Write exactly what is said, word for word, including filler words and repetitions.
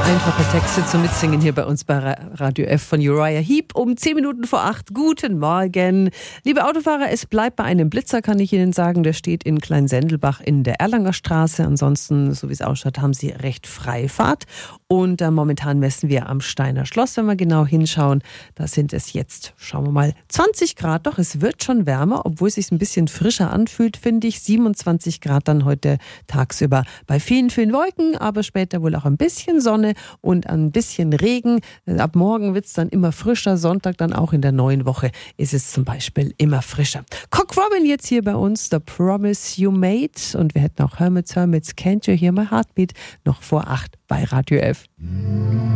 Einfache Texte zum Mitsingen hier bei uns bei Radio F von Uriah Heep um zehn Minuten vor acht. Guten Morgen. Liebe Autofahrer, es bleibt bei einem Blitzer, kann ich Ihnen sagen. Der steht in Kleinsendelbach in der Erlanger Straße. Ansonsten, so wie es ausschaut, haben Sie recht freie Fahrt. Und äh, momentan messen wir am Steiner Schloss, wenn wir genau hinschauen. Da sind es jetzt, schauen wir mal, zwanzig Grad. Doch, es wird schon wärmer, obwohl es sich ein bisschen frischer anfühlt, finde ich. siebenundzwanzig Grad dann heute tagsüber bei vielen, vielen Wolken, aber später wohl auch ein bisschen Sonne und ein bisschen Regen. Ab morgen wird es dann immer frischer. Sonntag dann auch in der neuen Woche ist es zum Beispiel immer frischer. Cock Robin jetzt hier bei uns, The Promise You Made. Und wir hätten auch Hermits, Hermits, Can't You Hear My Heartbeat noch vor acht bei Radio F.